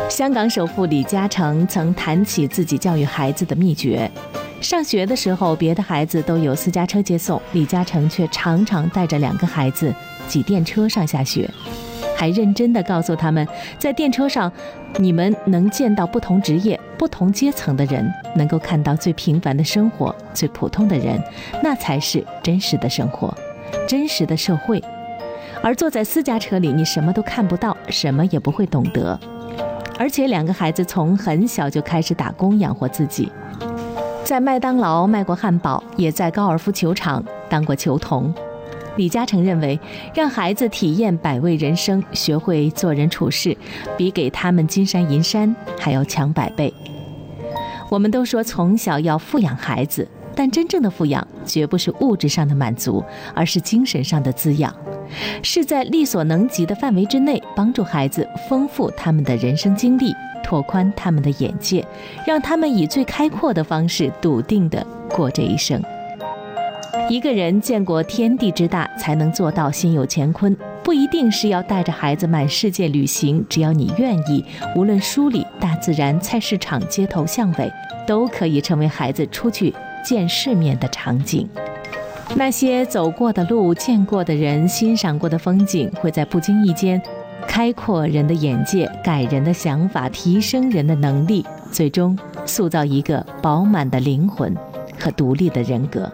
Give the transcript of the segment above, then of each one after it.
香港首富李嘉诚曾谈起自己教育孩子的秘诀。上学的时候，别的孩子都有私家车接送，李嘉诚却常常带着2个孩子挤电车上下学，还认真地告诉他们，在电车上，你们能见到不同职业、不同阶层的人，能够看到最平凡的生活、最普通的人，那才是真实的生活，真实的社会。而坐在私家车里，你什么都看不到，什么也不会懂得。而且2个孩子从很小就开始打工养活自己，在麦当劳卖过汉堡，也在高尔夫球场当过球童。李嘉诚认为，让孩子体验百味人生，学会做人处事，比给他们金山银山还要强100倍。我们都说从小要富养孩子，但真正的富养绝不是物质上的满足，而是精神上的滋养，是在力所能及的范围之内，帮助孩子丰富他们的人生经历，拓宽他们的眼界，让他们以最开阔的方式笃定地过这一生。一个人见过天地之大，才能做到心有乾坤，不一定是要带着孩子满世界旅行，只要你愿意，无论书里、大自然、菜市场、街头巷尾，都可以成为孩子出去见世面的场景。那些走过的路、见过的人、欣赏过的风景，会在不经意间开阔人的眼界，改人的想法，提升人的能力，最终塑造一个饱满的灵魂和独立的人格。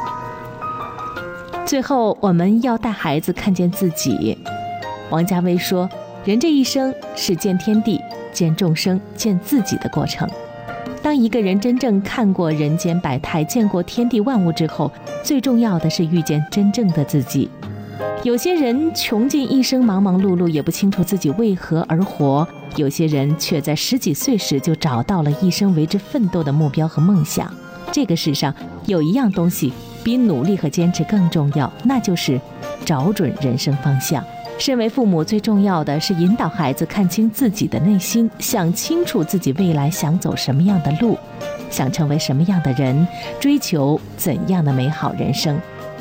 最后，我们要带孩子看见自己。王家卫说，人这一生是见天地、见众生、见自己的过程。当一个人真正看过人间百态，见过天地万物之后，最重要的是遇见真正的自己。有些人穷尽一生忙忙碌碌，也不清楚自己为何而活；有些人却在10几岁时就找到了一生为之奋斗的目标和梦想。这个世上有一样东西比努力和坚持更重要，那就是找准人生方向。身为父母，最重要的是引导孩子看清自己的内心，想清楚自己未来想走什么样的路，想成为什么样的人，追求怎样的美好人生。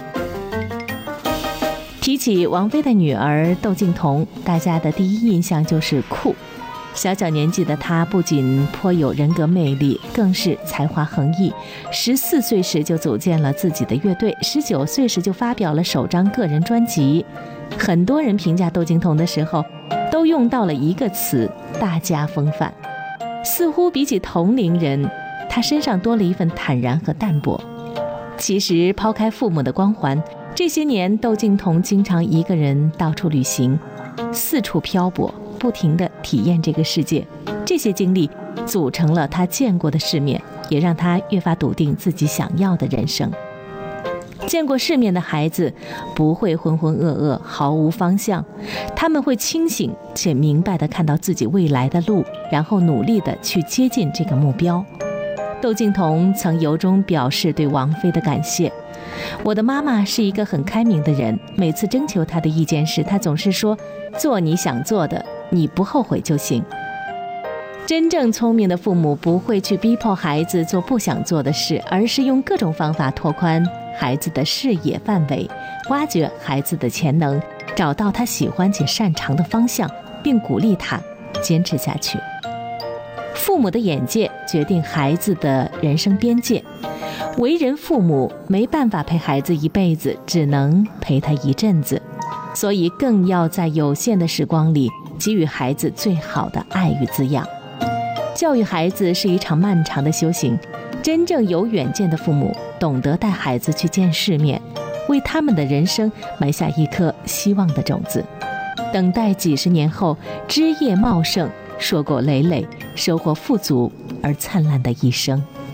提起王菲的女儿窦靖童，大家的第一印象就是酷。小小年纪的她不仅颇有人格魅力，更是才华横溢。14岁时就组建了自己的乐队，19岁时就发表了首张个人专辑。很多人评价窦靖童的时候，都用到了一个词：大家风范。似乎比起同龄人，她身上多了一份坦然和淡泊。其实抛开父母的光环，这些年窦靖童经常一个人到处旅行，四处漂泊，不停地体验这个世界。这些经历组成了他见过的世面，也让他越发笃定自己想要的人生。见过世面的孩子不会浑浑噩噩毫无方向，他们会清醒且明白地看到自己未来的路，然后努力地去接近这个目标。窦靖童曾由衷表示对王菲的感谢：我的妈妈是一个很开明的人，每次征求她的意见时，她总是说，做你想做的，你不后悔就行。真正聪明的父母不会去逼迫孩子做不想做的事，而是用各种方法拓宽孩子的视野范围，挖掘孩子的潜能，找到他喜欢且擅长的方向，并鼓励他坚持下去。父母的眼界决定孩子的人生边界，为人父母没办法陪孩子一辈子，只能陪他一阵子，所以更要在有限的时光里给予孩子最好的爱与滋养。教育孩子是一场漫长的修行，真正有远见的父母懂得带孩子去见世面，为他们的人生埋下一颗希望的种子，等待几十年后枝叶茂盛，硕果累累，收获富足而灿烂的一生。